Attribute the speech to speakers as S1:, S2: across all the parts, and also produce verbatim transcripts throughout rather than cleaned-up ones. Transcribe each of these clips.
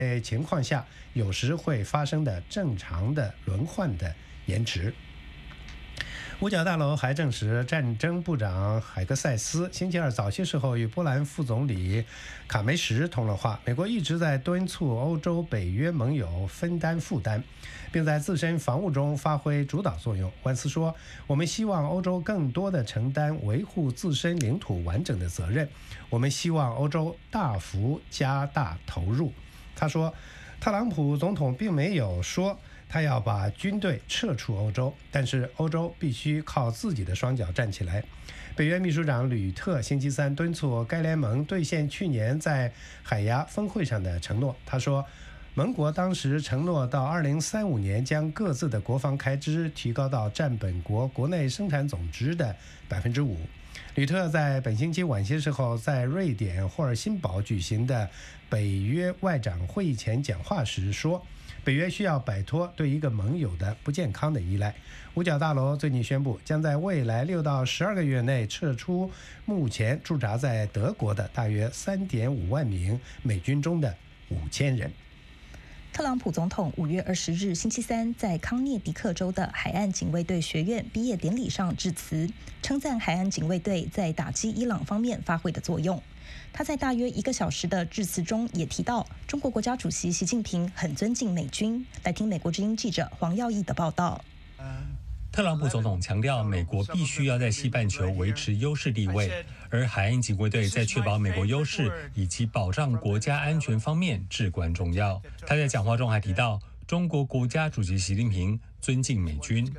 S1: 情况下有时会发生的正常的轮换的延迟。五角大楼还证实，战争部长海格塞斯星期二早些时候与波兰副总理卡梅什通了话。美国一直在敦促欧洲北约盟友分担负担，并在自身防务中发挥主导作用。万斯说：“我们希望欧洲更多地承担维护自身领土完整的责任。我们希望欧洲大幅加大投入。”他说，特朗普总统并没有说他要把军队撤出欧洲，但是欧洲必须靠自己的双脚站起来。北约秘书长吕特星期三敦促该联盟兑现去年在海牙峰会上的承诺。他说，盟国当时承诺到二零三五年将各自的国防开支提高到占本国国内生产总值的百分之五。吕特在本星期晚些时候在瑞典霍尔辛堡举行的北约外长会议前讲话时说，北约需要摆脱对一个盟友的不健康的依赖。五角大楼最近宣布，将在未来六到十二个月内撤出目前驻扎在德国的大约三点五万名美军中的五千人。
S2: 特朗普总统五月二十日星期三在康涅狄克州的海岸警卫队学院毕业典礼上致辞，称赞海岸警卫队在打击伊朗方面发挥的作用。他在大约一个小时的致辞中也提到，中国国家主席习近平很尊敬美军。来听美国之音记者黄耀义的报道。
S3: 特朗普总统强调，美国必须要在西半球维持优势地位，而海岸警卫队在确保美国优势以及保障国家安全方面至关重要。他在讲话中还提到，中国国家主席习近平尊敬美军。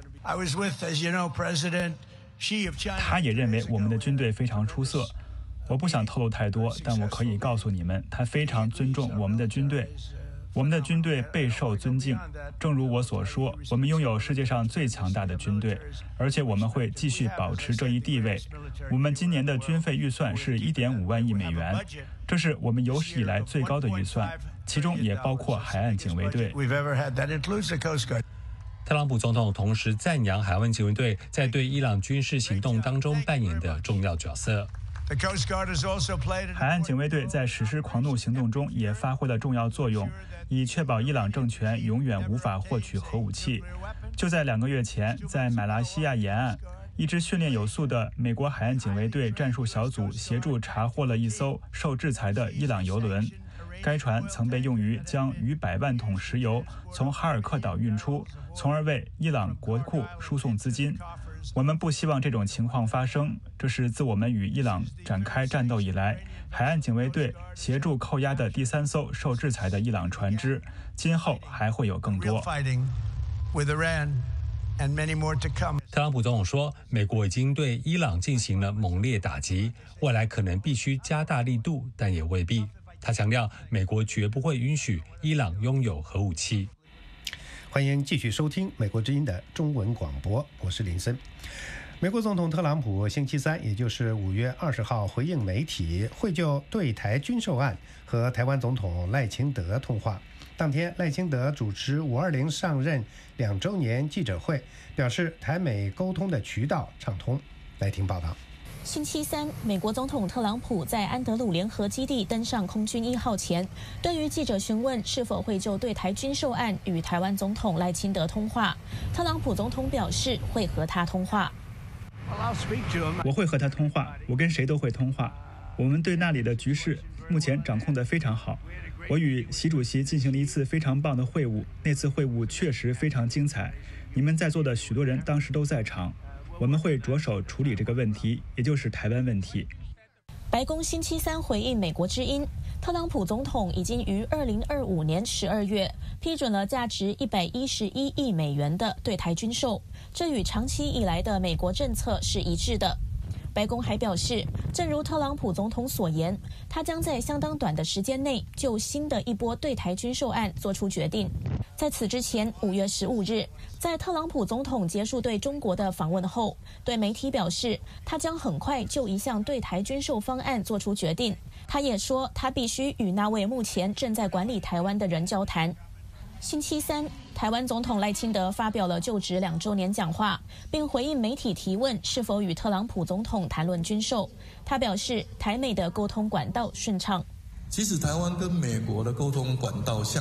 S4: 他也认为我们的军队非常出色。我不想透露太多，但我可以告诉你们，他非常尊重我们的军队。我们的军队备受尊敬，正如我所说，我们拥有世界上最强大的军队，而且我们会继续保持这一地位。我们今年的军费预算是 一点五万亿美元，这是我们有史以来最高的预算，其中也包括海岸警卫队。
S3: 特朗普总统同时赞扬海岸警卫队在对伊朗军事行动当中扮演的重要角色。
S4: 海岸警卫队在实施狂怒行动中也发挥了重要作用，以确保伊朗政权永远无法获取核武器。就在两个月前，在马来西亚沿岸，一支训练有素的美国海岸警卫队战术小组协助查获了一艘受制裁的伊朗油轮。该船曾被用于将逾百万桶石油从哈尔克岛运出，从而为伊朗国库输送资金。我们不希望这种情况发生，这是自我们与伊朗展开战斗以来，海岸警卫队协助扣押的第三艘受制裁的伊朗船只，今后还会有更多。
S3: 特朗普总统说，美国已经对伊朗进行了猛烈打击，未来可能必须加大力度，但也未必。他强调，美国绝不会允许伊朗拥有核武器。
S1: 欢迎继续收听美国之音的中文广播，我是林森。美国总统特朗普星期三，也就是五月二十号，回应媒体，会就对台军售案和台湾总统赖清德通话。当天，赖清德主持五二零上任两周年记者会，表示台美沟通的渠道畅通。来听报道。
S5: 星期三，美国总统特朗普在安德鲁联合基地登上空军一号前，对于记者询问是否会就对台军售案与台湾总统赖清德通话，特朗普总统表示会和他通话。
S4: 我会和他通话，我跟谁都会通话。我们对那里的局势目前掌控得非常好。我与习主席进行了一次非常棒的会晤，那次会晤确实非常精彩，你们在座的许多人当时都在场。我们会着手处理这个问题，也就是台湾问题。
S5: 白宫星期三回应美国之音，特朗普总统已经于二零二五年十二月批准了价值一百一十一亿美元的对台军售，这与长期以来的美国政策是一致的。白宫还表示，正如特朗普总统所言，他将在相当短的时间内就新的一波对台军售案做出决定。在此之前，五月十五日，在特朗普总统结束对中国的访问后，对媒体表示，他将很快就一项对台军售方案做出决定。他也说，他必须与那位目前正在管理台湾的人交谈。星期三，台湾总统赖清德发表了就职两周年讲话，并回应媒体提问是否与特朗普总统谈论军售。他表示，台美的沟通管道顺畅。
S6: 其实台湾跟美国的沟通管道像